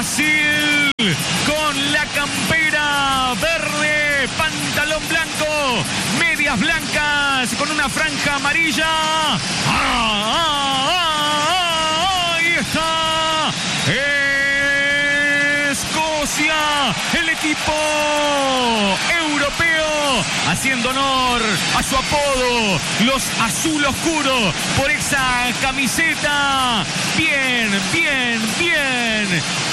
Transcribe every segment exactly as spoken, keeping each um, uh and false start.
Brasil con la campera verde, pantalón blanco, medias blancas con una franja amarilla. ¡Ah, ah, ah, ah! Ahí está Escocia, el equipo europeo, haciendo honor a su apodo, los azul oscuro, por esa camiseta bien, bien, bien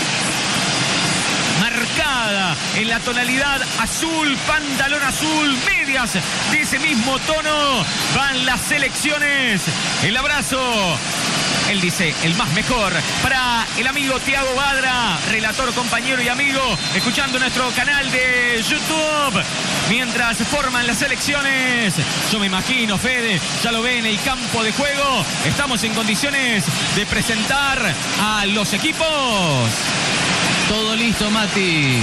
marcada en la tonalidad azul, pantalón azul, medias de ese mismo tono. Van las selecciones. El abrazo, él dice, el más mejor para el amigo Thiago Badra, relator, compañero y amigo, escuchando nuestro canal de YouTube. Mientras forman las selecciones, yo me imagino, Fede, ya lo ve en el campo de juego. Estamos en condiciones de presentar a los equipos. Todo listo, Mati.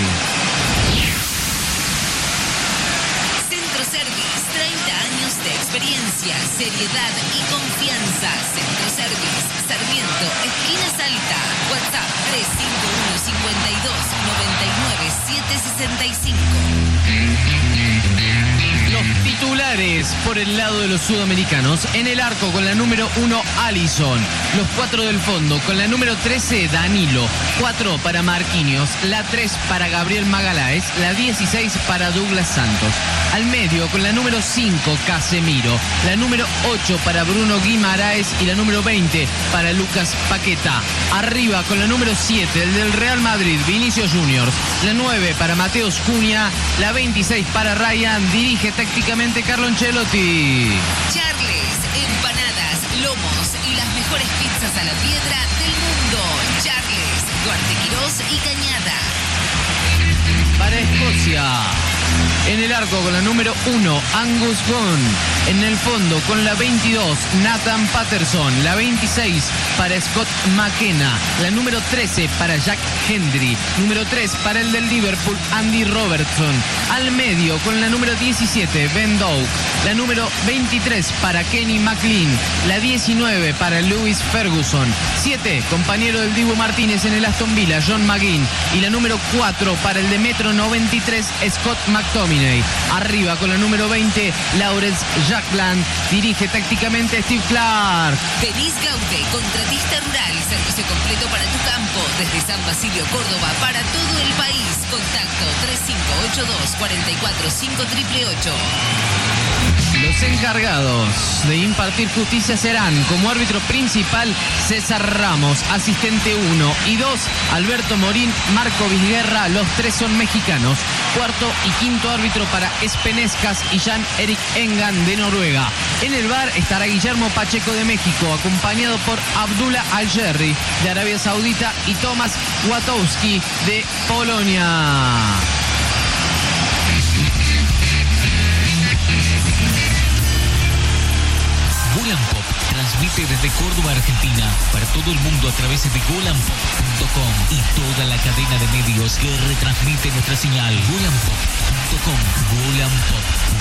Centro Service, treinta años de experiencia, seriedad y confianza. Centro Service, Sarmiento, esquina Salta. WhatsApp tres cinco uno, cinco dos, nueve nueve, siete seis cinco. Los titulares por el lado de los sudamericanos. En el arco con la número uno, Alisson. Los cuatro del fondo con la número trece, Danilo. cuatro para Marquinhos. La tres para Gabriel Magaláes. La dieciséis para Douglas Santos. Al medio con la número cinco, Casemiro. La número ocho para Bruno Guimaraes. Y la número veinte para Lucas Paquetá. Arriba con la número siete, el del Real Madrid, Vinicius Juniors. La nueve para Mateus Cunha. La veintiséis para Ryan. Dirige tácticamente Carlo Ancelotti. Charles, empanadas, lomos y las mejores pizzas a la piedra del mundo. Charles, Duarte Quirós y Cañada. Para Escocia, en el arco con la número uno, Angus Gunn. En el fondo con la veintidós, Nathan Patterson. La veintiséis para Scott McKenna. La número trece para Jack Hendry. Número tres para el del Liverpool, Andy Robertson. Al medio con la número diecisiete, Ben Doak. La número veintitrés para Kenny McLean. La diecinueve para Lewis Ferguson. siete, compañero del Dibu Martínez en el Aston Villa, John McGinn. Y la número cuatro para el de metro noventa y tres, Scott McTominay. Arriba con la número veinte, Lawrence Jackland. Dirige tácticamente Steve Clark. Denis Gaude, contratista rural, servicio completo para tu campo, desde San Basilio, Córdoba, para todo el país. Contacto tres cinco ocho dos, cuatro cuatro cinco ocho ocho. Los encargados de impartir justicia serán, como árbitro principal, César Ramos, asistente uno y dos, Alberto Morín, Marco Vizguerra, los tres son mexicanos. Cuarto y quinto árbitro para Espenescas y Jan-Erik Engan de Noruega. En el V A R estará Guillermo Pacheco de México, acompañado por Abdullah Al-Jerry de Arabia Saudita y Tomasz Łatowski de Polonia. Golan Pop transmite desde Córdoba, Argentina, para todo el mundo a través de golan pop punto com y toda la cadena de medios que retransmite nuestra señal. golan pop punto com. Golan Pop.